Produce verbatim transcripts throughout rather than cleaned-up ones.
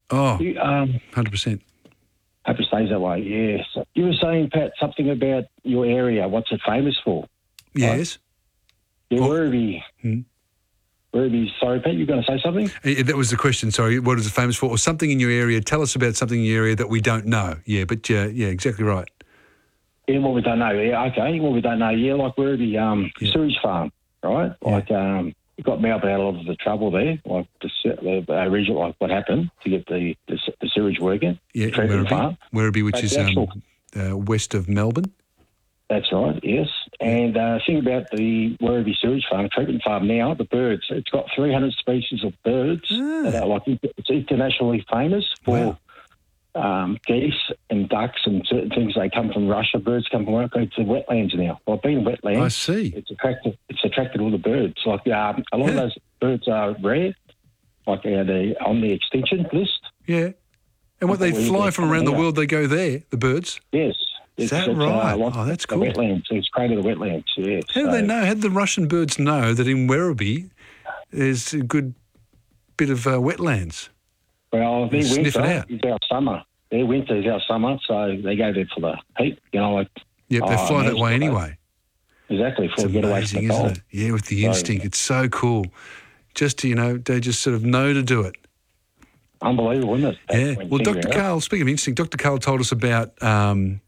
Oh, You, um, one hundred percent. hope it stays that way, yes. You were saying, Pat, something about your area. What's it famous for? Yes. Yeah, Oh. Werribee. Hmm. Werribee, sorry, Pat, you going to say something? Eh, That was the question, sorry. What is it famous for? Or something in your area. Tell us about something in your area that we don't know. Yeah, but uh, yeah, exactly right. Yeah, what we don't know. Yeah, okay, what we don't know. Yeah, like Werribee um, Yeah. sewage farm, right? Yeah. Like, um, it got Melbourne out of a lot of the trouble there, like the, se- the uh, regional, like what happened to get the, the, se- the sewage working. Yeah, the treatment Werribee, farm. Werribee, which But is the actual- um, uh, west of Melbourne. That's right, yes. And uh, think about the Werribee sewage farm, treatment farm now, the birds. It's got three hundred species of birds Ah. that are like, it's internationally famous for Wow. um, geese and ducks and certain things. They come from Russia. Birds come from Russia. It's the wetlands now. Well, being wetlands, I see. it's attracted, it's attracted all the birds. Like um, a lot Yeah. of those birds are rare, like uh, the, on the extinction list. Yeah. And what they Well, fly they're from around the coming out. world, they go there, the birds. Yes. Is It's- that it's, right? Uh, like Oh, that's the cool. Wetlands. It's created the wetlands, yes. How do So- they know? How did the Russian birds know that in Werribee there's a good bit of uh, wetlands? Well, their Sniff it winter out. is our summer. Their winter is our summer, so they go there for the heat. You know, like Yep, they Oh, fly that imagine way that. anyway. exactly for It's a getaway amazing, from the isn't cold. it? Yeah, with the So- instinct. It's so cool. Just to, you know, they just sort of know to do it. Unbelievable, isn't it? Yeah. When you Well, figure Doctor it out. Carl, speaking of instinct, Doctor Carl told us about um,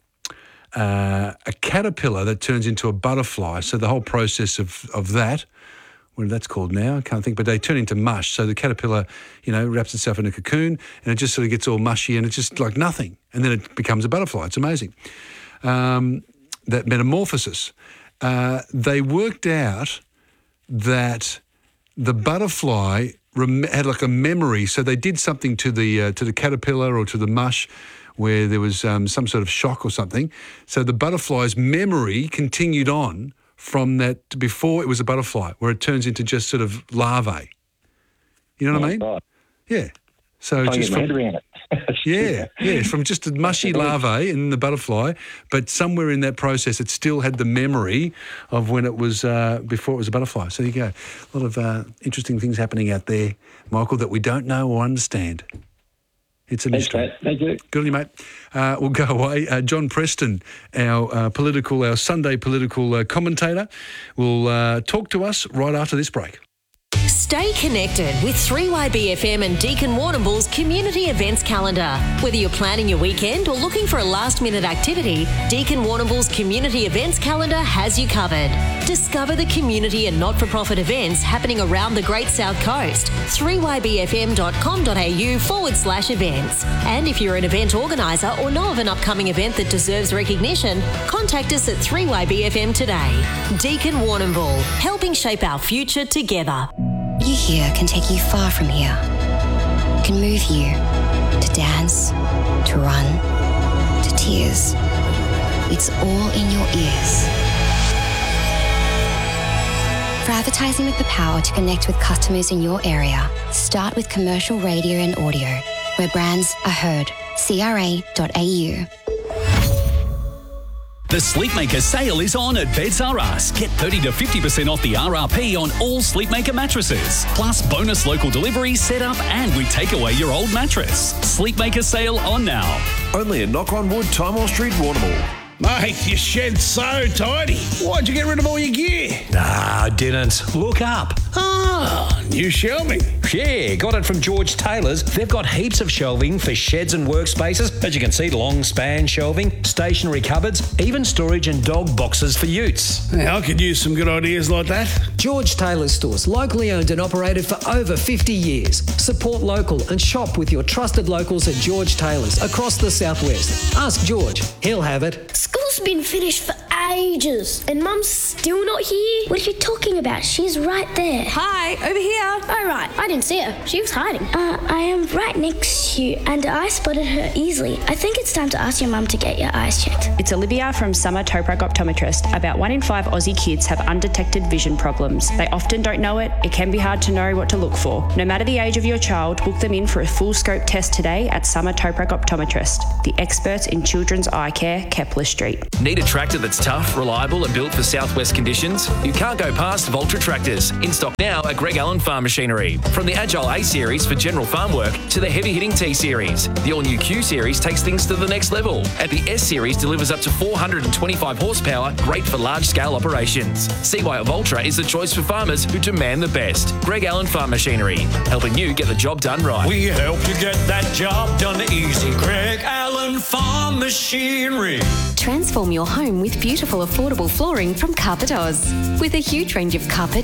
uh, a caterpillar that turns into a butterfly. So the whole process of, of that, what that's called now, I can't think, but they turn into mush. So the caterpillar, you know, wraps itself in a cocoon and it just sort of gets all mushy and it's just like nothing. And then it becomes a butterfly. It's amazing. Um, that metamorphosis. Uh, they worked out that the butterfly rem- had like a memory. So they did something to the uh, to the caterpillar or to the mush where there was um, some sort of shock or something. So the butterfly's memory continued on from that to before it was a butterfly, where it turns into just sort of larvae. You know what I mean? Right. Yeah. So Trying to just get my from, head around it. yeah, yeah, from just a mushy larvae in the butterfly, but somewhere in that process it still had the memory of when it was, uh, before it was a butterfly. So there you go. A lot of uh, interesting things happening out there, Michael, that we don't know or understand. It's a Thanks, mystery. Pat. Thank you. Good on you, mate. Uh, we'll go away. Uh, John Preston, our uh, political, our Sunday political uh, commentator, will uh, talk to us right after this break. Stay connected with three Y B F M and Deakin Warrnambool's community events calendar. Whether you're planning your weekend or looking for a last-minute activity, Deakin Warrnambool's community events calendar has you covered. Discover the community and not-for-profit events happening around the Great South Coast. three y b f m dot com dot a u forward slash events. And if you're an event organiser or know of an upcoming event that deserves recognition, contact us at three Y B F M today. Deakin Warrnambool, helping shape our future together. You here can take you far from here. Can move you to dance, to run, to tears. It's all in your ears. For advertising with the power to connect with customers in your area, start with commercial radio and audio, where brands are heard. c r a dot a u. The Sleepmaker sale is on at Beds R Us. Get thirty to fifty percent off the R R P on all Sleepmaker mattresses. Plus bonus local delivery, setup, and we take away your old mattress. Sleepmaker sale on now. Only at Knock on Wood, Timor Street, Warrnambool. Mate, your shed's so tidy. Why'd you get rid of all your gear? Nah, I didn't. Look up. Ah, new shelving. Yeah, got it from George Taylor's. They've got heaps of shelving for sheds and workspaces. As you can see, long span shelving, stationary cupboards, even storage and dog boxes for utes. Yeah, I could use some good ideas like that. George Taylor's Stores, locally owned and operated for over fifty years. Support local and shop with your trusted locals at George Taylor's across the southwest. Ask George, he'll have it. School's been finished for ages and Mum's still not here. What are you talking about? She's right there. Hi, over here. Oh, right. I didn't see her. She was hiding. Uh, I am right next to you and I spotted her easily. I think it's time to ask your mum to get your eyes checked. It's Olivia from Summer Toprak Optometrist. About one in five Aussie kids have undetected vision problems. They often don't know it. It can be hard to know what to look for. No matter the age of your child, book them in for a full scope test today at Summer Toprak Optometrist, the experts in children's eye care, Kepler Street. Need a tractor that's tough Tough, reliable and built for southwest conditions? You can't go past Voltra tractors. In stock now at Greg Allen Farm Machinery. From the Agile A Series for general farm work to the heavy-hitting T Series. The all-new Q Series takes things to the next level. And the S Series delivers up to four hundred twenty-five horsepower, great for large-scale operations. See why a Voltra is the choice for farmers who demand the best. Greg Allen Farm Machinery, helping you get the job done right. We help you get that job done easy. Greg Allen Farm Machinery. Transform your home with beautiful, affordable flooring from Carpet Oz. With a huge range of carpet,